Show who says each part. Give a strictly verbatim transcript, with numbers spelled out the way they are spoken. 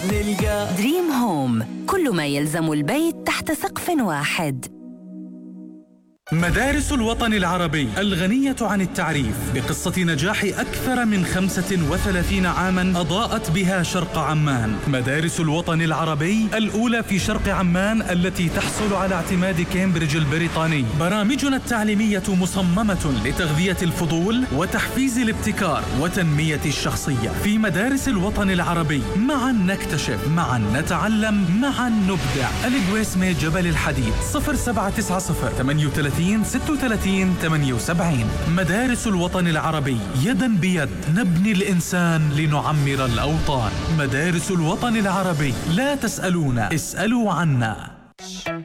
Speaker 1: نلقى
Speaker 2: دريم هوم، كل ما يلزم البيت تحت سقف واحد.
Speaker 3: مدارس الوطن العربي الغنية عن التعريف بقصة نجاح أكثر من خمسة وثلاثين عاماً أضاءت بها شرق عمان. مدارس الوطن العربي الأولى في شرق عمان التي تحصل على اعتماد كامبريدج البريطاني. برامجنا التعليمية مصممة لتغذية الفضول وتحفيز الابتكار وتنمية الشخصية. في مدارس الوطن العربي معاً نكتشف، معاً نتعلم، معاً نبدع. الإجويسمي جبل الحديد صفر سبعة تسعة صفر ثمانية ثلاثة ستة وثلاثين ثمانية وسبعين. مدارس الوطن العربي، يدا بيد نبني الإنسان لنعمر الأوطان. مدارس الوطن العربي، لا تسألونا، اسألوا عنا.